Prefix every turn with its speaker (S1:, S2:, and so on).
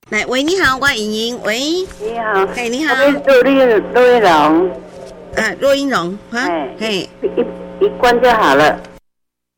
S1: 来，喂，你好，我莹莹，喂，
S2: 你好，
S1: 嘿，你好，
S2: 陆一龙，
S1: 若英荣，哈，嘿，
S2: 一关就好了。